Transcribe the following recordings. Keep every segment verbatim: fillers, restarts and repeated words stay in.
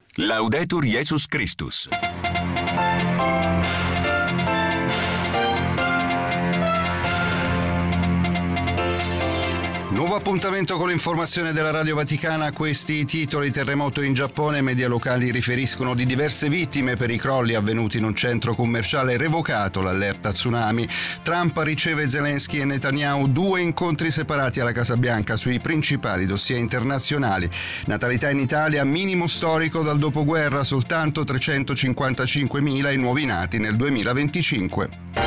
Laudetur Jesus Christus. Nuovo appuntamento con l'informazione della Radio Vaticana. Questi titoli: terremoto in Giappone, media locali riferiscono di diverse vittime per i crolli avvenuti in un centro commerciale, revocato l'allerta tsunami. Trump riceve Zelensky e Netanyahu, due incontri separati alla Casa Bianca sui principali dossier internazionali. Natalità in Italia, minimo storico dal dopoguerra, soltanto trecentocinquantacinquemila i nuovi nati nel duemilaventicinque.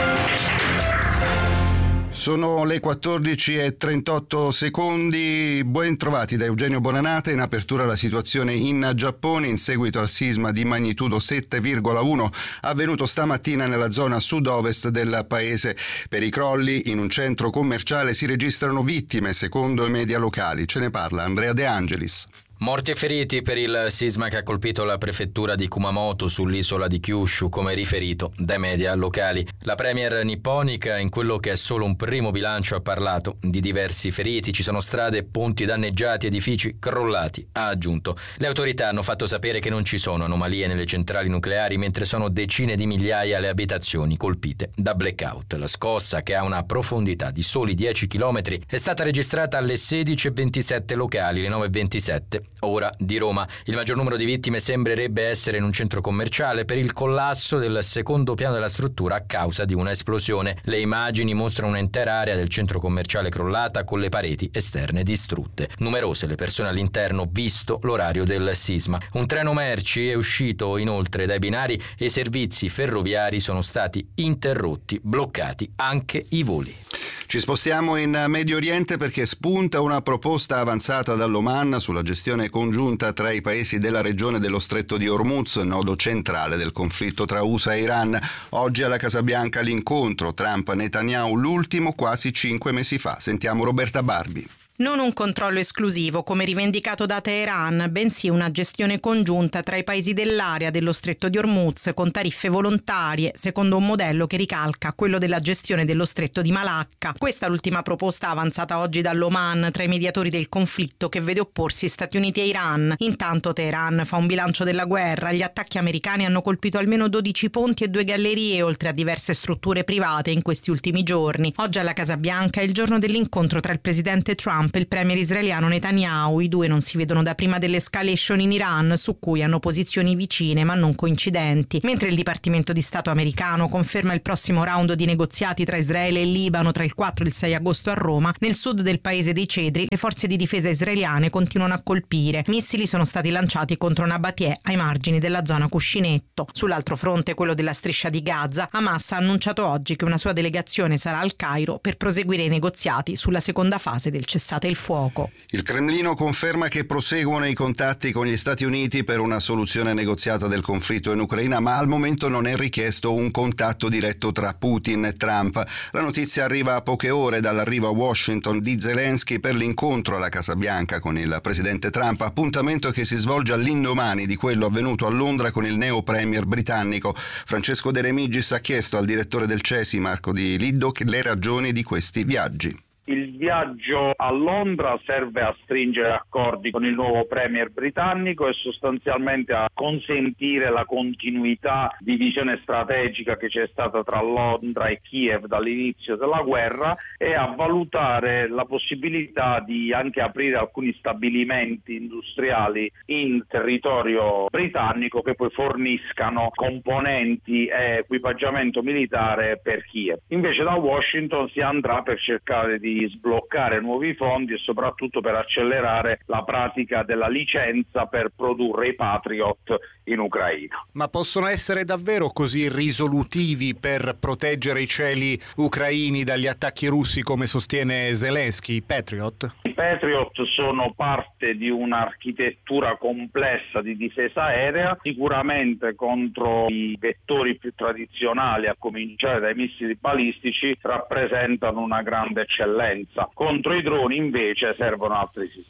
Sono le quattordici e trentotto secondi. Ben trovati da Eugenio Bonanata. In apertura la situazione in Giappone in seguito al sisma di magnitudo sette virgola uno avvenuto stamattina nella zona sud-ovest del paese. Per i crolli in un centro commerciale si registrano vittime, secondo i media locali. Ce ne parla Andrea De Angelis. Morti e feriti per il sisma che ha colpito la prefettura di Kumamoto sull'isola di Kyushu, come riferito dai media locali. La premier nipponica, in quello che è solo un primo bilancio, ha parlato di diversi feriti. Ci sono strade, ponti danneggiati, edifici crollati, ha aggiunto. Le autorità hanno fatto sapere che non ci sono anomalie nelle centrali nucleari, mentre sono decine di migliaia le abitazioni colpite da blackout. La scossa, che ha una profondità di soli dieci chilometri, è stata registrata alle sedici e ventisette locali, le nove e ventisette ora di Roma. Il maggior numero di vittime sembrerebbe essere in un centro commerciale per il collasso del secondo piano della struttura a causa di una esplosione. Le immagini mostrano un'intera area del centro commerciale crollata con le pareti esterne distrutte. Numerose le persone all'interno, visto l'orario del sisma. Un treno merci è uscito inoltre dai binari e i servizi ferroviari sono stati interrotti, bloccati anche i voli. Ci spostiamo in Medio Oriente perché spunta una proposta avanzata dall'Oman sulla gestione congiunta tra i paesi della regione dello Stretto di Hormuz, nodo centrale del conflitto tra U S A e Iran. Oggi alla Casa Bianca l'incontro Trump-Netanyahu, l'ultimo quasi cinque mesi fa. Sentiamo Roberta Barbi. Non un controllo esclusivo come rivendicato da Teheran, bensì una gestione congiunta tra i paesi dell'area dello Stretto di Hormuz con tariffe volontarie, secondo un modello che ricalca quello della gestione dello Stretto di Malacca. Questa è l'ultima proposta avanzata oggi dall'Oman tra i mediatori del conflitto, che vede opporsi Stati Uniti e Iran. Intanto Teheran fa un bilancio della guerra. Gli attacchi americani hanno colpito almeno dodici ponti e due gallerie, oltre a diverse strutture private in questi ultimi giorni. Oggi alla Casa Bianca è il giorno dell'incontro tra il presidente Trump e il premier israeliano Netanyahu. I due non si vedono da prima dell'escalation in Iran, su cui hanno posizioni vicine ma non coincidenti. Mentre il Dipartimento di Stato americano conferma il prossimo round di negoziati tra Israele e Libano tra il quattro e il sei agosto a Roma, nel sud del paese dei cedri le forze di difesa israeliane continuano a colpire. Missili sono stati lanciati contro Nabatie ai margini della zona cuscinetto. Sull'altro fronte, quello della striscia di Gaza, Hamas ha annunciato oggi che una sua delegazione sarà al Cairo per proseguire i negoziati sulla seconda fase del cessate il fuoco. Il Cremlino conferma che proseguono i contatti con gli Stati Uniti per una soluzione negoziata del conflitto in Ucraina, ma al momento non è richiesto un contatto diretto tra Putin e Trump. La notizia arriva a poche ore dall'arrivo a Washington di Zelensky per l'incontro alla Casa Bianca con il presidente Trump, appuntamento che si svolge all'indomani di quello avvenuto a Londra con il neo premier britannico. Francesco De Remigis ha chiesto al direttore del C E S I, Marco Di Liddo, le ragioni di questi viaggi. Il viaggio a Londra serve a stringere accordi con il nuovo premier britannico e sostanzialmente a consentire la continuità di visione strategica che c'è stata tra Londra e Kiev dall'inizio della guerra e a valutare la possibilità di anche aprire alcuni stabilimenti industriali in territorio britannico che poi forniscano componenti e equipaggiamento militare per Kiev. Invece da Washington si andrà per cercare di sbloccare nuovi fondi e soprattutto per accelerare la pratica della licenza per produrre i Patriot in Ucraina. Ma possono essere davvero così risolutivi per proteggere i cieli ucraini dagli attacchi russi come sostiene Zelensky, i Patriot? I Patriot sono parte di un'architettura complessa di difesa aerea, sicuramente contro i vettori più tradizionali, a cominciare dai missili balistici, rappresentano una grande eccellenza. Contro i droni invece servono altri sistemi.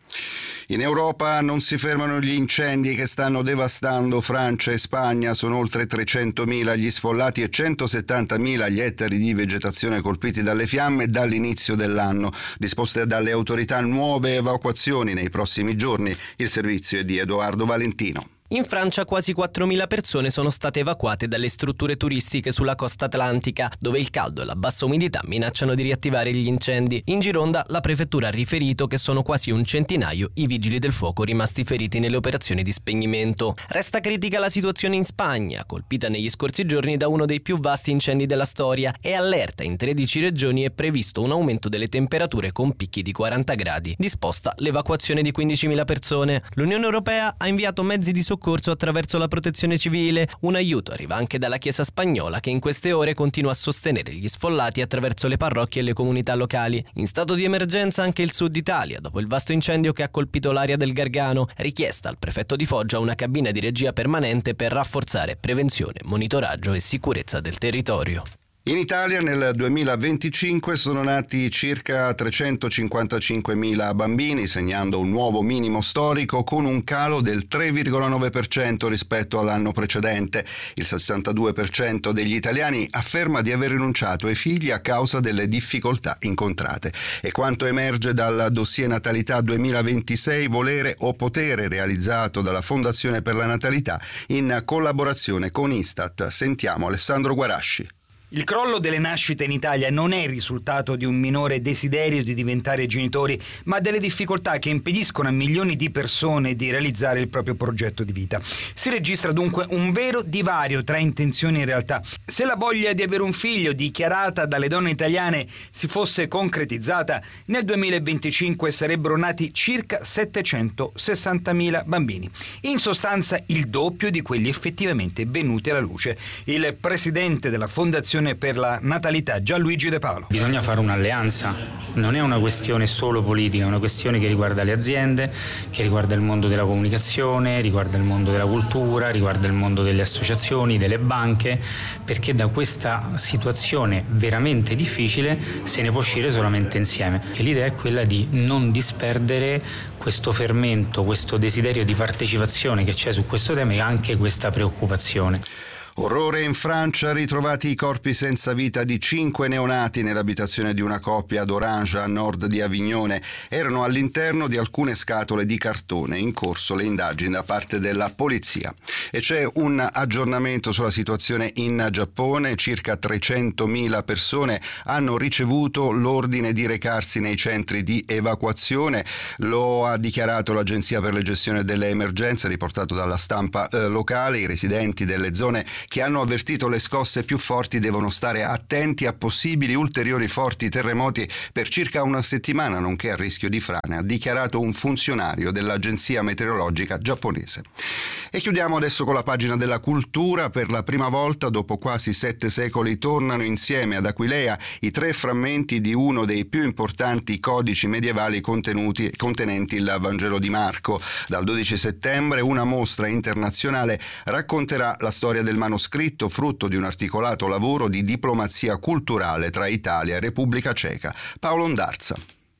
In Europa non si fermano gli incendi che stanno devastando Francia e Spagna. Sono oltre trecentomila gli sfollati e centosettantamila gli ettari di vegetazione colpiti dalle fiamme dall'inizio dell'anno. Disposte dalle autorità nuove evacuazioni nei prossimi giorni. Il servizio è di Edoardo Valentino. In Francia quasi quattromila persone sono state evacuate dalle strutture turistiche sulla costa atlantica, dove il caldo e la bassa umidità minacciano di riattivare gli incendi. In Gironda la prefettura ha riferito che sono quasi un centinaio i vigili del fuoco rimasti feriti nelle operazioni di spegnimento. Resta critica la situazione in Spagna, colpita negli scorsi giorni da uno dei più vasti incendi della storia, e allerta in tredici regioni è previsto un aumento delle temperature con picchi di quaranta gradi. Disposta l'evacuazione di quindicimila persone. L'Unione Europea ha inviato mezzi di soccorso soccorso attraverso la protezione civile. Un aiuto arriva anche dalla Chiesa spagnola, che in queste ore continua a sostenere gli sfollati attraverso le parrocchie e le comunità locali. In stato di emergenza anche il sud Italia, dopo il vasto incendio che ha colpito l'area del Gargano. Richiesta al prefetto di Foggia una cabina di regia permanente per rafforzare prevenzione, monitoraggio e sicurezza del territorio. In Italia nel duemilaventicinque sono nati circa trecentocinquantacinquemila bambini, segnando un nuovo minimo storico con un calo del tre virgola nove per cento rispetto all'anno precedente. Il sessantadue per cento degli italiani afferma di aver rinunciato ai figli a causa delle difficoltà incontrate. E quanto emerge dal dossier Natalità duemilaventisei, Volere o Potere, realizzato dalla Fondazione per la Natalità in collaborazione con Istat. Sentiamo Alessandro Guarasci. Il crollo delle nascite in Italia non è il risultato di un minore desiderio di diventare genitori, ma delle difficoltà che impediscono a milioni di persone di realizzare il proprio progetto di vita. Si registra dunque un vero divario tra intenzioni e realtà. Se la voglia di avere un figlio dichiarata dalle donne italiane si fosse concretizzata, nel duemilaventicinque sarebbero nati circa settecentosessantamila bambini. In sostanza il doppio di quelli effettivamente venuti alla luce. Il presidente della Fondazione per la Natalità, Gianluigi De Paolo. Bisogna fare un'alleanza, non è una questione solo politica, è una questione che riguarda le aziende, che riguarda il mondo della comunicazione, riguarda il mondo della cultura, riguarda il mondo delle associazioni, delle banche, perché da questa situazione veramente difficile se ne può uscire solamente insieme. E l'idea è quella di non disperdere questo fermento, questo desiderio di partecipazione che c'è su questo tema e anche questa preoccupazione. Orrore in Francia, ritrovati i corpi senza vita di cinque neonati nell'abitazione di una coppia ad Orange, a nord di Avignone. Erano all'interno di alcune scatole di cartone. In corso le indagini da parte della polizia. E c'è un aggiornamento sulla situazione in Giappone. Circa trecentomila persone hanno ricevuto l'ordine di recarsi nei centri di evacuazione. Lo ha dichiarato l'Agenzia per la gestione delle emergenze, riportato dalla stampa eh, locale. I residenti delle zone che hanno avvertito le scosse più forti devono stare attenti a possibili ulteriori forti terremoti per circa una settimana, nonché a rischio di frane, ha dichiarato un funzionario dell'agenzia meteorologica giapponese. E chiudiamo adesso con la pagina della cultura. Per la prima volta dopo quasi sette secoli tornano insieme ad Aquileia i tre frammenti di uno dei più importanti codici medievali contenuti, contenenti il Vangelo di Marco. Dal dodici settembre una mostra internazionale racconterà la storia del manoscritto, frutto di un articolato lavoro di diplomazia culturale tra Italia e Repubblica Ceca. Paolo Ondarza.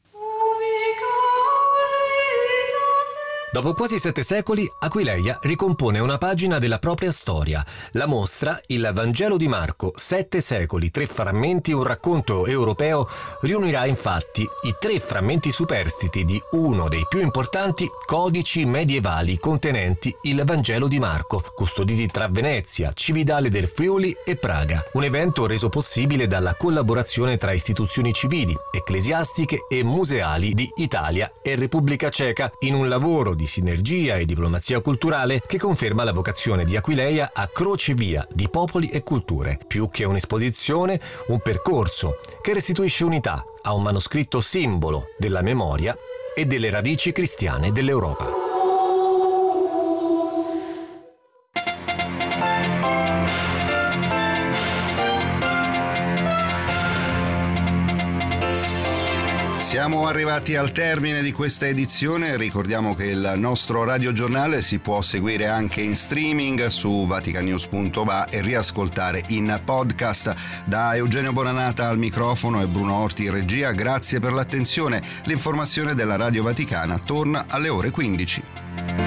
Dopo quasi sette secoli, Aquileia ricompone una pagina della propria storia. La mostra, il Vangelo di Marco, sette secoli, tre frammenti, un racconto europeo, riunirà infatti i tre frammenti superstiti di uno dei più importanti codici medievali contenenti il Vangelo di Marco, custoditi tra Venezia, Cividale del Friuli e Praga. Un evento reso possibile dalla collaborazione tra istituzioni civili, ecclesiastiche e museali di Italia e Repubblica Ceca, in un lavoro di sinergia e diplomazia culturale che conferma la vocazione di Aquileia a crocevia di popoli e culture, più che un'esposizione, un percorso che restituisce unità a un manoscritto simbolo della memoria e delle radici cristiane dell'Europa. Siamo arrivati al termine di questa edizione, ricordiamo che il nostro radiogiornale si può seguire anche in streaming su vaticanews punto va e riascoltare in podcast. Da Eugenio Bonanata al microfono e Bruno Orti in regia, grazie per l'attenzione. L'informazione della Radio Vaticana torna alle ore quindici.